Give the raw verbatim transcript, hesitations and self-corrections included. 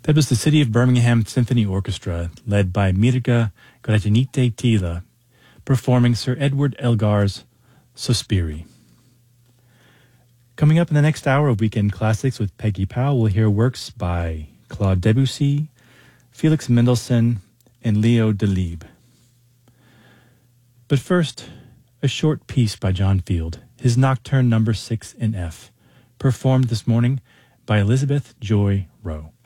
That was the City of Birmingham Symphony Orchestra, led by Mirga Gratinite Tila, performing Sir Edward Elgar's Sospiri. Coming up in the next hour of Weekend Classics with Peggy Powell, we'll hear works by Claude Debussy, Felix Mendelssohn, and Leo Delibes. But first, a short piece by John Field, his Nocturne number six in F, performed this morning by Elizabeth Joy Rowe.